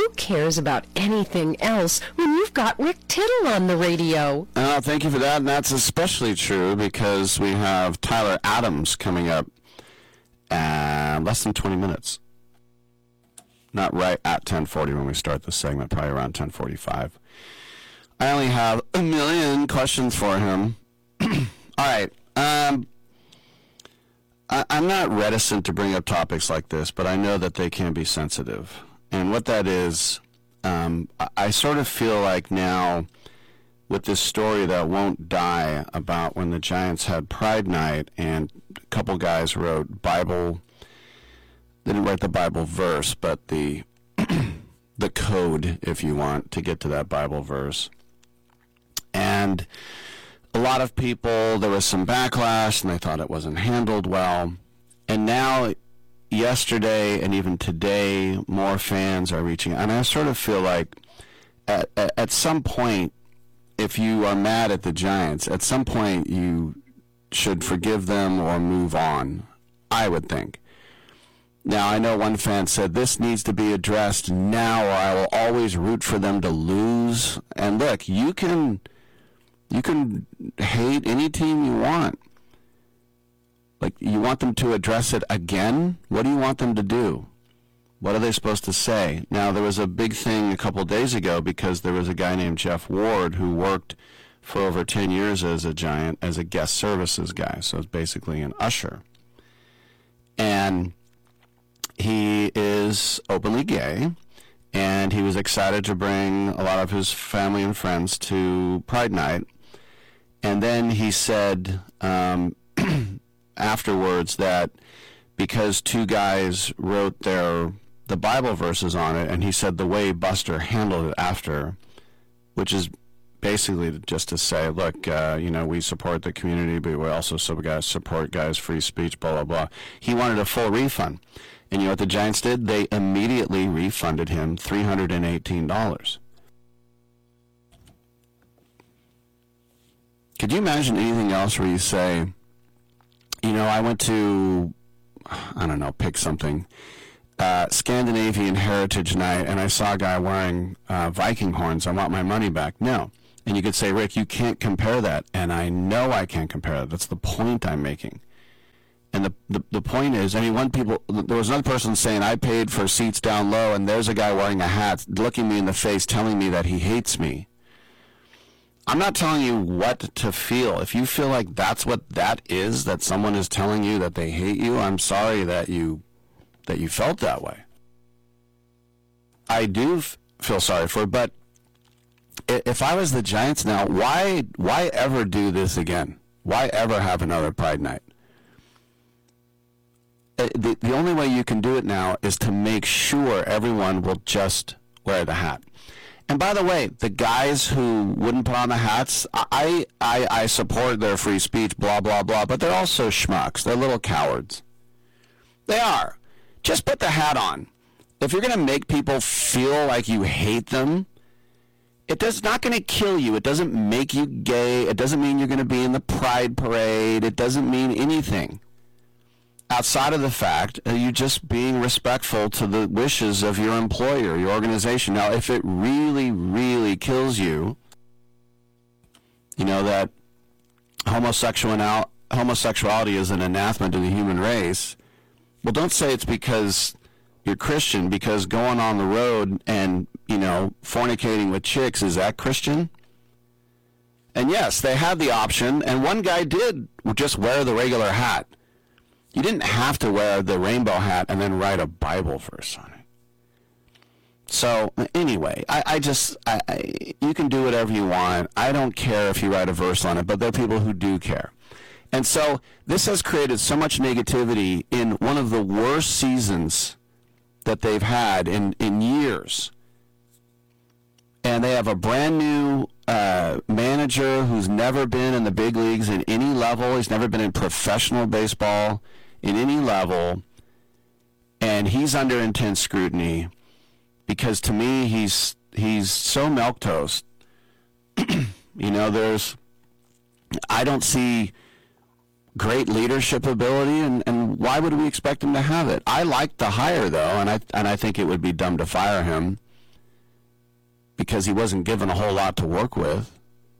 who cares about anything else when you've got Rick Tittle on the radio? Thank you for that, and that's especially true because we have Tyler Adams coming up less than 20 minutes. Not right at 10:40 when we start the segment, probably around 10:45. I only have a million questions for him. All right. I'm not reticent to bring up topics like this, but I know that they can be sensitive. And what that is, I sort of feel like now with this story that won't die about when the Giants had Pride Night and a couple guys wrote Bible. They didn't write the Bible verse, but the the code, if you want, to get to that Bible verse. And a lot of people, there was some backlash, and they thought it wasn't handled well. And now, yesterday and even today, more fans are reaching out. And I sort of feel like at some point, if you are mad at the Giants, at some point you should forgive them or move on, I would think. Now, I know one fan said, this needs to be addressed now or I will always root for them to lose. And look, you can hate any team you want. Like, you want them to address it again? What do you want them to do? What are they supposed to say? Now, there was a big thing a couple days ago because there was a guy named Jeff Ward who worked for over 10 years as a Giant, as a guest services guy. So it's basically an usher. And he is openly gay, and he was excited to bring a lot of his family and friends to Pride Night. And then he said afterwards that because two guys wrote the Bible verses on it, and he said the way Buster handled it after, which is basically just to say, look, we support the community, but we also support guys' free speech, blah, blah, blah. He wanted a full refund. And you know what the Giants did? They immediately refunded him $318. Could you imagine anything else where you say, I went to, pick something, Scandinavian Heritage Night, and I saw a guy wearing Viking horns. I want my money back. No. And you could say, Rick, you can't compare that. And I know I can't compare that. That's the point I'm making. And the point is, there was another person saying, I paid for seats down low, and there's a guy wearing a hat looking me in the face telling me that he hates me. I'm not telling you what to feel. If you feel like that's what that is, that someone is telling you that they hate you, I'm sorry that you felt that way. I do feel sorry for it, but if I was the Giants now, why ever do this again? Why ever have another Pride Night? The only way you can do it now is to make sure everyone will just wear the hat. And by the way, the guys who wouldn't put on the hats, I support their free speech, blah, blah, blah, but they're also schmucks. They're little cowards. They are. Just put the hat on. If you're going to make people feel like you hate them, it's not going to kill you. It doesn't make you gay. It doesn't mean you're going to be in the Pride Parade. It doesn't mean anything. Outside of the fact, you just being respectful to the wishes of your employer, your organization. Now, if it really, really kills you, that homosexuality is an anathema to the human race, well, don't say it's because you're Christian, because going on the road and, fornicating with chicks, is that Christian? And yes, they had the option, and one guy did just wear the regular hat. You didn't have to wear the rainbow hat and then write a Bible verse on it. So, anyway, you can do whatever you want. I don't care if you write a verse on it, but there are people who do care. And so, this has created so much negativity in one of the worst seasons that they've had in years. And they have a brand new manager who's never been in the big leagues at any level. He's never been in professional baseball in any level, and he's under intense scrutiny because to me he's so milquetoast. I don't see great leadership ability, and why would we expect him to have it? I like the hire though, and I think it would be dumb to fire him. because he wasn't given a whole lot to work with.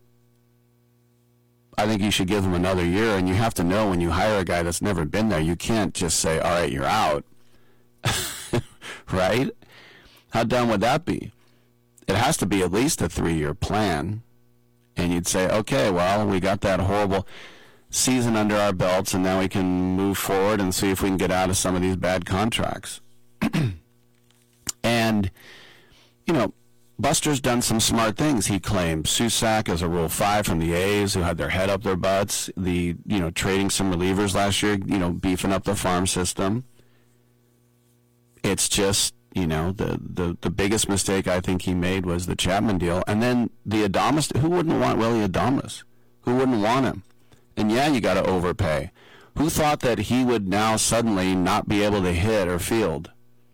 I think you should give him another year, and you have to know when you hire a guy that's never been there, you can't just say, all right, you're out. Right? How dumb would that be? It has to be at least a 3-year plan. And you'd say, okay, well, we got that horrible season under our belts, and now we can move forward and see if we can get out of some of these bad contracts. And, you know, Buster's done some smart things, he claimed. Susac as a Rule 5 from the A's, who had their head up their butts. Trading some relievers last year, beefing up the farm system. It's just, the biggest mistake I think he made was the Chapman deal. And then the Adames, who wouldn't want Willie Adames? Who wouldn't want him? And yeah, you got to overpay. Who thought that he would now suddenly not be able to hit or field?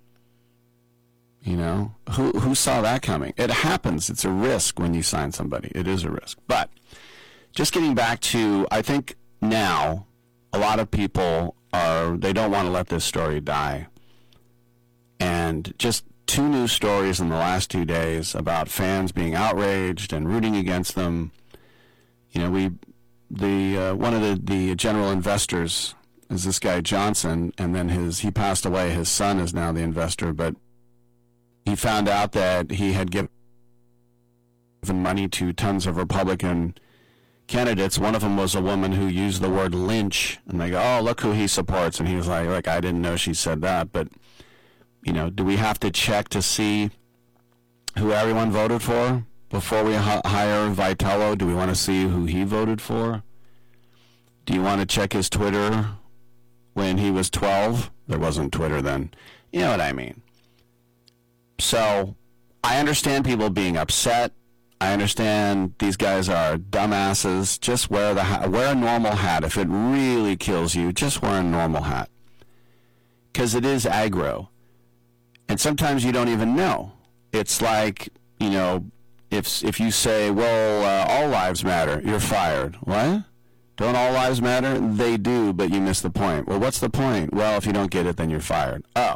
Who saw that coming? It happens. It's a risk when you sign somebody. It is a risk. But just getting back to, I think now a lot of people they don't want to let this story die. And just 2 new stories in the last 2 days about fans being outraged and rooting against them. One of the general investors is this guy Johnson, and then he passed away. His son is now the investor, but he found out that he had given money to tons of Republican candidates. One of them was a woman who used the word lynch, and they go, oh, look who he supports. And he was like, I didn't know she said that. But, do we have to check to see who everyone voted for before we hire Vitello? Do we want to see who he voted for? Do you want to check his Twitter when he was 12? There wasn't Twitter then. You know what I mean. So I understand people being upset. I understand these guys are dumbasses. Just wear a normal hat. If it really kills you, just wear a normal hat. Because it is aggro. And sometimes you don't even know. It's like, if you say, well, all lives matter, you're fired. What? Don't all lives matter? They do, but you miss the point. Well, what's the point? Well, if you don't get it, then you're fired. Oh.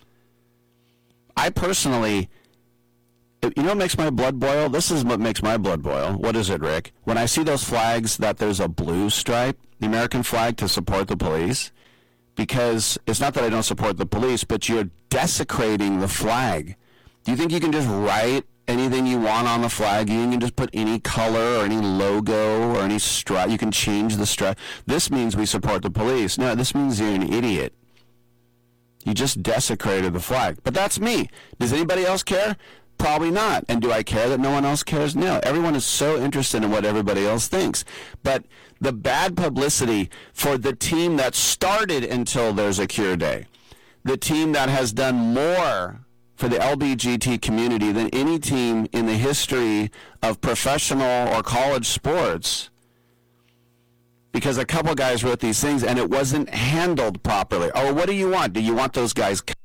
I personally, what makes my blood boil? This is what makes my blood boil. What is it, Rick? When I see those flags that there's a blue stripe, the American flag, to support the police, because it's not that I don't support the police, but you're desecrating the flag. Do you think you can just write anything you want on the flag? You can just put any color or any logo or any stripe. You can change the stripe. This means we support the police. No, this means you're an idiot. You just desecrated the flag. But that's me. Does anybody else care? Probably not. And do I care that no one else cares? No. Everyone is so interested in what everybody else thinks. But the bad publicity for the team that started Until There's a Cure Day, the team that has done more for the LBGT community than any team in the history of professional or college sports, because a couple guys wrote these things and it wasn't handled properly. Oh, what do you want? Do you want those guys